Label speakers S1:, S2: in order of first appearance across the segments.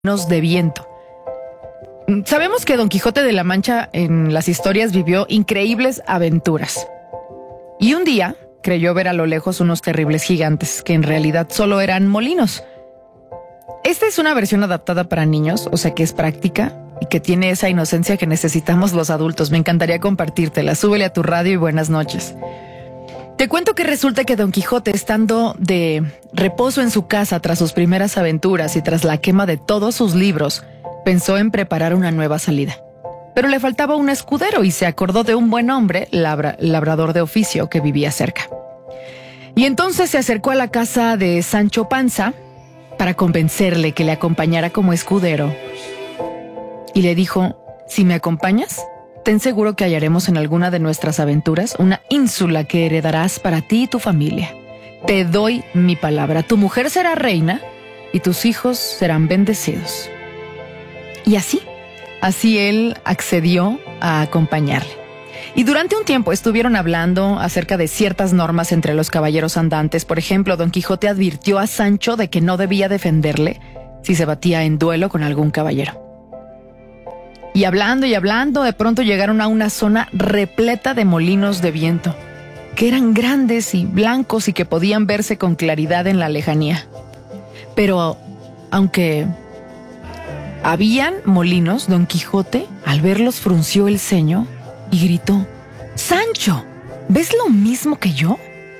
S1: de viento. Sabemos que Don Quijote de la Mancha en las historias vivió increíbles aventuras. Y un día creyó ver a lo lejos unos terribles gigantes que en realidad solo eran molinos. Esta es una versión adaptada para niños, o sea que es práctica y que tiene esa inocencia que necesitamos los adultos. Me encantaría compartírtela. Súbele a tu radio y buenas noches. Te cuento que resulta que Don Quijote, estando de reposo en su casa tras sus primeras aventuras y tras la quema de todos sus libros, pensó en preparar una nueva salida. Pero le faltaba un escudero y se acordó de un buen hombre, labrador de oficio, que vivía cerca. Y entonces se acercó a la casa de Sancho Panza para convencerle que le acompañara como escudero. Y le dijo: si me acompañas, ten seguro que hallaremos en alguna de nuestras aventuras una ínsula que heredarás para ti y tu familia. Te doy mi palabra. Tu mujer será reina y tus hijos serán bendecidos. Y así él accedió a acompañarle. Y durante un tiempo estuvieron hablando acerca de ciertas normas entre los caballeros andantes. Por ejemplo, Don Quijote advirtió a Sancho de que no debía defenderle si se batía en duelo con algún caballero. Y hablando, de pronto llegaron a una zona repleta de molinos de viento, que eran grandes y blancos y que podían verse con claridad en la lejanía. Pero, aunque habían molinos, Don Quijote, al verlos, frunció el ceño y gritó: ¡Sancho! ¿Ves lo mismo que yo?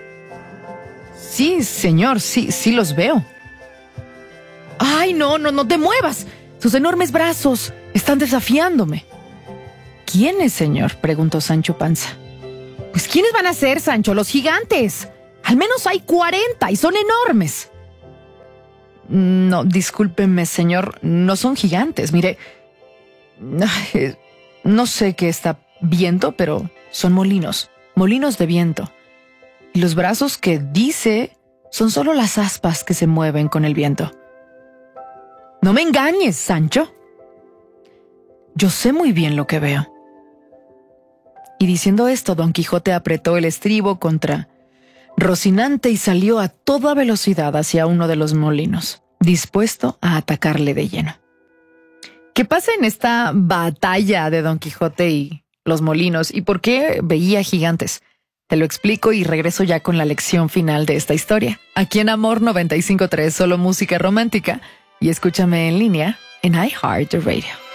S1: Sí, señor, sí los veo. ¡Ay, no te muevas! Sus enormes brazos están desafiándome. ¿Quiénes, señor?, preguntó Sancho Panza. Pues ¿quiénes van a ser, Sancho? Los gigantes. Al menos hay 40 y son enormes. No, discúlpeme, señor, no son gigantes. Mire, no sé qué está viendo, pero son molinos de viento. Y los brazos que dice son solo las aspas que se mueven con el viento. No me engañes, Sancho. Yo sé muy bien lo que veo. Y diciendo esto, Don Quijote apretó el estribo contra Rocinante y salió a toda velocidad hacia uno de los molinos, dispuesto a atacarle de lleno. ¿Qué pasa en esta batalla de Don Quijote y los molinos? ¿Y por qué veía gigantes? Te lo explico y regreso ya con la lección final de esta historia. Aquí en Amor 95.3, solo música romántica. Y escúchame en línea en iHeartRadio.